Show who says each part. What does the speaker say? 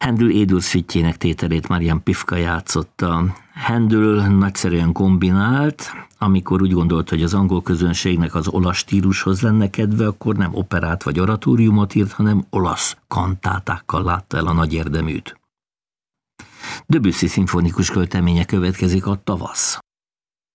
Speaker 1: Händel Édurszfittyének tételét Marian Pifka játszotta. Händel nagyszerűen kombinált, amikor úgy gondolt, hogy az angol közönségnek az olasz stílushoz lenne kedve, akkor nem operát vagy oratóriumot írt, hanem olasz kantátákkal látta el a nagy érdeműt. Debussy szimfonikus költeménye következik, a Tavasz.